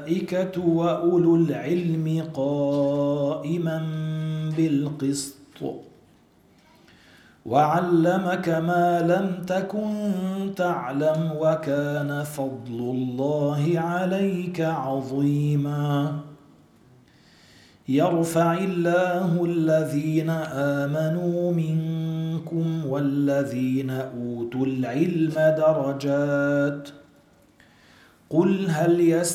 والملائكة وأولو العلم قائما بالقسط وعلمك ما لم تكن تعلم وكان فضل الله عليك عظيما يرفع الله الذين آمنوا منكم والذين أوتوا العلم درجات قل هل